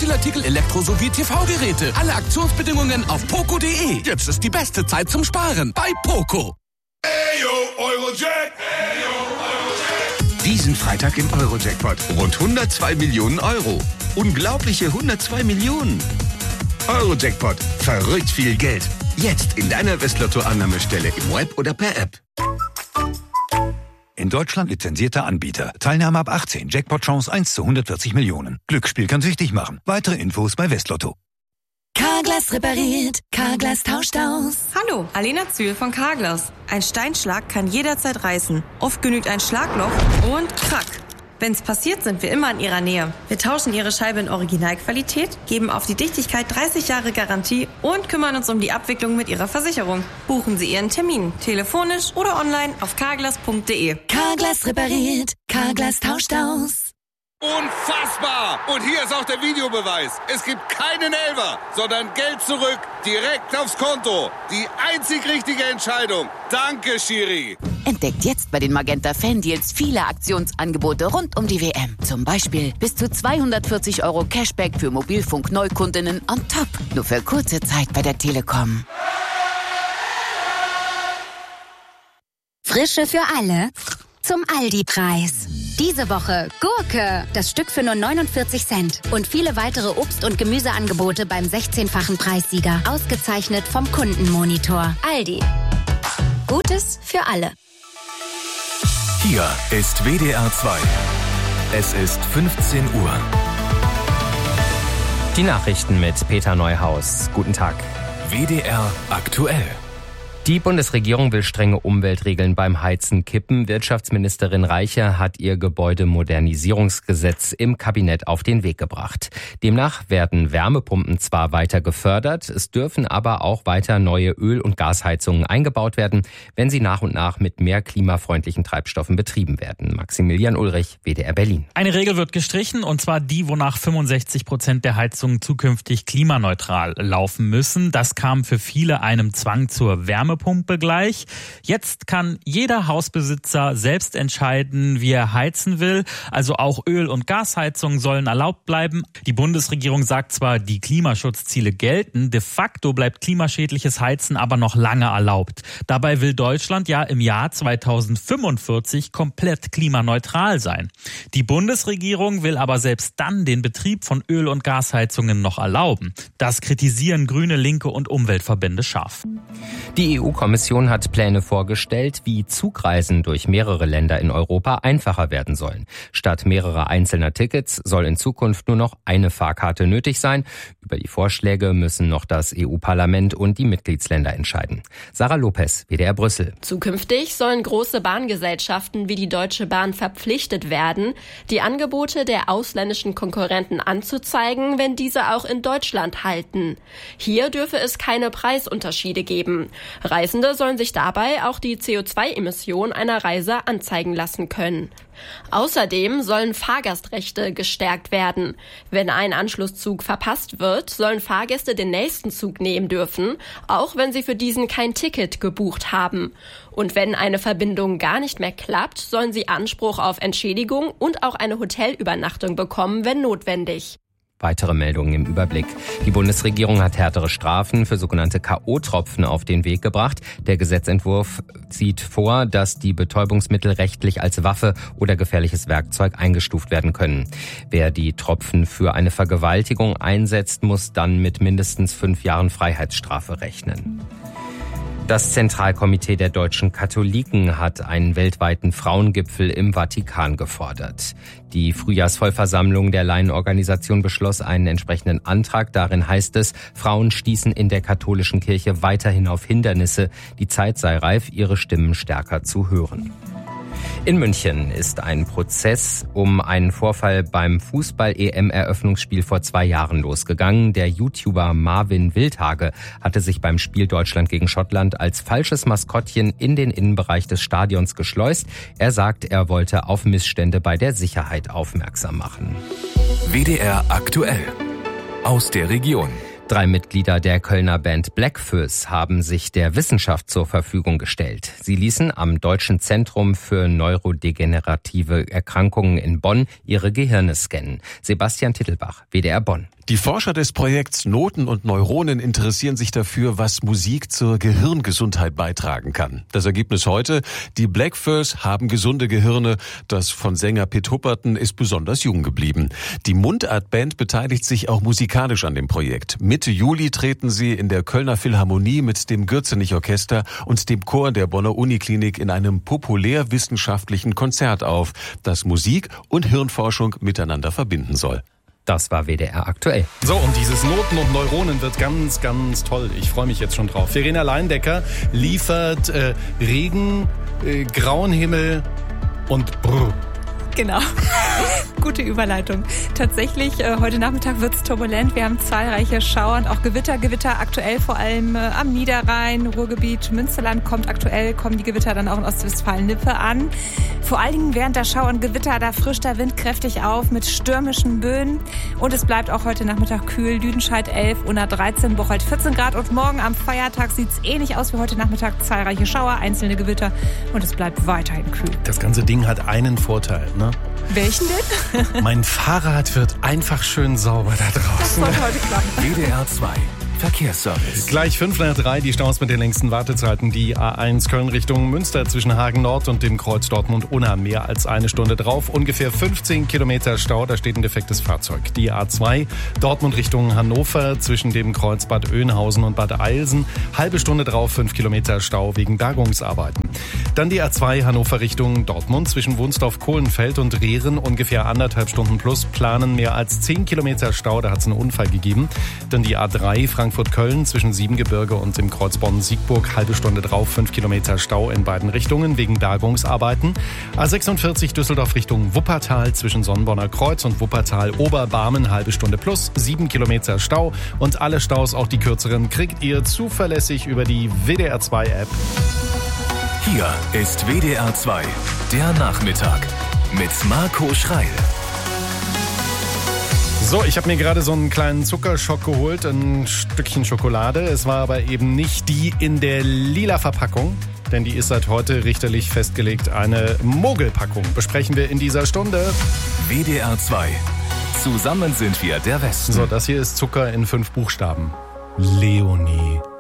Spielartikel, Elektro- sowie TV-Geräte. Alle Aktionsbedingungen auf poco.de. Jetzt ist die beste Zeit zum Sparen bei Poco. Eurojack! Diesen Freitag im Eurojackpot. Rund 102 Millionen Euro. Unglaubliche 102 Millionen. Eurojackpot. Verrückt viel Geld. Jetzt in deiner Westlotto-Annahmestelle im Web oder per App. In Deutschland lizenzierter Anbieter. Teilnahme ab 18. Jackpot-Chance 1 zu 140 Millionen. Glücksspiel kann süchtig machen. Weitere Infos bei Westlotto. Carglass repariert. Carglass tauscht aus. Hallo, Alena Zühl von Carglass. Ein Steinschlag kann jederzeit reißen. Oft genügt ein Schlagloch und krack. Wenn's passiert, sind wir immer in Ihrer Nähe. Wir tauschen Ihre Scheibe in Originalqualität, geben auf die Dichtigkeit 30 Jahre Garantie und kümmern uns um die Abwicklung mit Ihrer Versicherung. Buchen Sie Ihren Termin, telefonisch oder online auf carglass.de. Carglass repariert. Carglass tauscht aus. Unfassbar! Und hier ist auch der Videobeweis. Es gibt keinen Elfer, sondern Geld zurück, direkt aufs Konto. Die einzig richtige Entscheidung. Danke, Schiri. Entdeckt jetzt bei den Magenta Fan-Deals viele Aktionsangebote rund um die WM. Zum Beispiel bis zu 240 € Cashback für Mobilfunk-Neukundinnen on top. Nur für kurze Zeit bei der Telekom. Frische für alle zum Aldi-Preis. Diese Woche Gurke, das Stück für nur 49 Cent. Und viele weitere Obst- und Gemüseangebote beim 16-fachen Preissieger. Ausgezeichnet vom Kundenmonitor. Aldi. Gutes für alle. Hier ist WDR 2. Es ist 15 Uhr. Die Nachrichten mit Peter Neuhaus. Guten Tag. WDR aktuell. Die Bundesregierung will strenge Umweltregeln beim Heizen kippen. Wirtschaftsministerin Reiche hat ihr Gebäudemodernisierungsgesetz im Kabinett auf den Weg gebracht. Demnach werden Wärmepumpen zwar weiter gefördert, es dürfen aber auch weiter neue Öl- und Gasheizungen eingebaut werden, wenn sie nach und nach mit mehr klimafreundlichen Treibstoffen betrieben werden. Maximilian Ulrich, WDR Berlin. Eine Regel wird gestrichen, und zwar die, wonach 65% der Heizungen zukünftig klimaneutral laufen müssen. Das kam für viele einem Zwang zur Wärmepumpe gleich. Jetzt kann jeder Hausbesitzer selbst entscheiden, wie er heizen will. Also auch Öl- und Gasheizungen sollen erlaubt bleiben. Die Bundesregierung sagt zwar, die Klimaschutzziele gelten, de facto bleibt klimaschädliches Heizen aber noch lange erlaubt. Dabei will Deutschland ja im Jahr 2045 komplett klimaneutral sein. Die Bundesregierung will aber selbst dann den Betrieb von Öl- und Gasheizungen noch erlauben. Das kritisieren Grüne, Linke und Umweltverbände scharf. Die EU-Kommission hat Pläne vorgestellt, wie Zugreisen durch mehrere Länder in Europa einfacher werden sollen. Statt mehrerer einzelner Tickets soll in Zukunft nur noch eine Fahrkarte nötig sein. Über die Vorschläge müssen noch das EU-Parlament und die Mitgliedsländer entscheiden. Sarah Lopez, WDR Brüssel. Zukünftig sollen große Bahngesellschaften wie die Deutsche Bahn verpflichtet werden, die Angebote der ausländischen Konkurrenten anzuzeigen, wenn diese auch in Deutschland halten. Hier dürfe es keine Preisunterschiede geben. Reisende sollen sich dabei auch die CO2-Emission einer Reise anzeigen lassen können. Außerdem sollen Fahrgastrechte gestärkt werden. Wenn ein Anschlusszug verpasst wird, sollen Fahrgäste den nächsten Zug nehmen dürfen, auch wenn sie für diesen kein Ticket gebucht haben. Und wenn eine Verbindung gar nicht mehr klappt, sollen sie Anspruch auf Entschädigung und auch eine Hotelübernachtung bekommen, wenn notwendig. Weitere Meldungen im Überblick. Die Bundesregierung hat härtere Strafen für sogenannte K.O.-Tropfen auf den Weg gebracht. Der Gesetzentwurf sieht vor, dass die Betäubungsmittel rechtlich als Waffe oder gefährliches Werkzeug eingestuft werden können. Wer die Tropfen für eine Vergewaltigung einsetzt, muss dann mit mindestens 5 Jahren Freiheitsstrafe rechnen. Das Zentralkomitee der deutschen Katholiken hat einen weltweiten Frauengipfel im Vatikan gefordert. Die Frühjahrsvollversammlung der Laienorganisation beschloss einen entsprechenden Antrag. Darin heißt es, Frauen stießen in der katholischen Kirche weiterhin auf Hindernisse. Die Zeit sei reif, ihre Stimmen stärker zu hören. In München ist ein Prozess um einen Vorfall beim Fußball-EM-Eröffnungsspiel vor 2 Jahren losgegangen. Der YouTuber Marvin Wildhage hatte sich beim Spiel Deutschland gegen Schottland als falsches Maskottchen in den Innenbereich des Stadions geschleust. Er sagt, er wollte auf Missstände bei der Sicherheit aufmerksam machen. WDR aktuell. Aus der Region. 3 Mitglieder der Kölner Band Blackfuss haben sich der Wissenschaft zur Verfügung gestellt. Sie ließen am Deutschen Zentrum für neurodegenerative Erkrankungen in Bonn ihre Gehirne scannen. Sebastian Tittelbach, WDR Bonn. Die Forscher des Projekts Noten und Neuronen interessieren sich dafür, was Musik zur Gehirngesundheit beitragen kann. Das Ergebnis heute: Die Blackfurs haben gesunde Gehirne. Das von Sänger Pitt Hupperton ist besonders jung geblieben. Die Mundart-Band beteiligt sich auch musikalisch an dem Projekt. Mitte Juli treten sie in der Kölner Philharmonie mit dem Gürzenich-Orchester und dem Chor der Bonner Uniklinik in einem populärwissenschaftlichen Konzert auf, das Musik und Hirnforschung miteinander verbinden soll. Das war WDR aktuell. So, und dieses Noten und Neuronen wird ganz, ganz toll. Ich freue mich jetzt schon drauf. Verena Leindecker liefert Regen, grauen Himmel und Brrr. Genau. Gute Überleitung. Tatsächlich, heute Nachmittag wird's turbulent. Wir haben zahlreiche Schauer und auch Gewitter. Gewitter aktuell vor allem am Niederrhein, Ruhrgebiet, Münsterland kommen die Gewitter dann auch in Ostwestfalen-Lippe an. Vor allen Dingen während der Schauer und Gewitter, da frischt der Wind kräftig auf mit stürmischen Böen. Und es bleibt auch heute Nachmittag kühl. Lüdenscheid 11, Unna 13, Bocholt 14 Grad. Und morgen am Feiertag sieht's ähnlich aus wie heute Nachmittag. Zahlreiche Schauer, einzelne Gewitter und es bleibt weiterhin kühl. Das ganze Ding hat einen Vorteil, ne? Welchen denn? Mein Fahrrad wird einfach schön sauber da draußen. Das soll heute klappen. WDR 2 Verkehrsservice. Gleich 5 nach 3, die Staus mit den längsten Wartezeiten. Die A1 Köln Richtung Münster zwischen Hagen Nord und dem Kreuz Dortmund-Unna. Mehr als eine Stunde drauf. Ungefähr 15 Kilometer Stau, da steht ein defektes Fahrzeug. Die A2 Dortmund Richtung Hannover zwischen dem Kreuz Bad Oeynhausen und Bad Eilsen. Halbe Stunde drauf, 5 Kilometer Stau wegen Bergungsarbeiten. Dann die A2 Hannover Richtung Dortmund zwischen Wunsdorf-Kohlenfeld und Rehren. Ungefähr 1,5 Stunden plus, planen mehr als 10 Kilometer Stau. Da hat es einen Unfall gegeben. Dann die A3 Frankfurt-Köln zwischen Siebengebirge und dem Kreuz Bonn-Siegburg. Halbe Stunde drauf, 5 Kilometer Stau in beiden Richtungen wegen Bergungsarbeiten. A46 Düsseldorf Richtung Wuppertal zwischen Sonnenborner Kreuz und Wuppertal-Oberbarmen. Halbe Stunde plus, 7 Kilometer Stau. Und alle Staus, auch die kürzeren, kriegt ihr zuverlässig über die WDR 2 App. Hier ist WDR 2, der Nachmittag mit Marco Schreil. So, ich habe mir gerade so einen kleinen Zuckerschock geholt, ein Stückchen Schokolade. Es war aber eben nicht die in der lila Verpackung, denn die ist seit heute richterlich festgelegt eine Mogelpackung. Besprechen wir in dieser Stunde. WDR 2. Zusammen sind wir der Westen. So, das hier ist Zucker in 5 Buchstaben. Leonie.